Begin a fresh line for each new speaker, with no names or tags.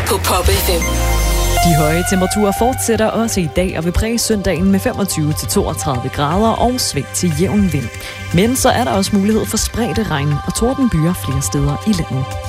på Pop FM.
De høje temperaturer fortsætter også i dag og vil præge søndagen med 25-32 grader og sving til jævn vind. Men så er der også mulighed for spredte regn og tordenbyer flere steder i landet.